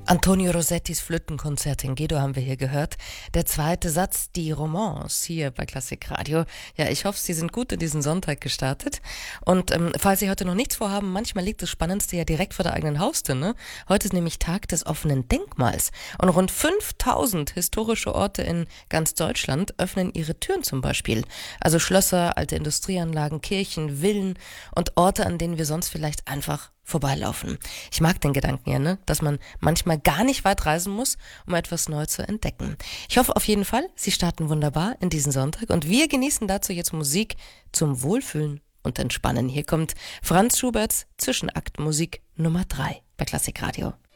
Antonio Rossettis Flötenkonzert in G-Dur haben wir hier gehört. Der zweite Satz, die Romance, hier bei Klassik Radio. Ja, ich hoffe, Sie sind gut in diesen Sonntag gestartet. Und falls Sie heute noch nichts vorhaben, manchmal liegt das Spannendste ja direkt vor der eigenen Haustür, ne? Heute ist nämlich Tag des offenen Denkmals. Und rund 5000 historische Orte in ganz Deutschland öffnen ihre Türen zum Beispiel. Also Schlösser, alte Industrieanlagen, Kirchen, Villen und Orte, an denen wir sonst vielleicht einfach vorbeilaufen. Ich mag den Gedanken ja, ne? Dass man manchmal gar nicht weit reisen muss, um etwas neu zu entdecken. Ich hoffe auf jeden Fall, Sie starten wunderbar in diesen Sonntag und wir genießen dazu jetzt Musik zum Wohlfühlen und Entspannen. Hier kommt Franz Schuberts Zwischenaktmusik Nummer 3 bei Klassik Radio.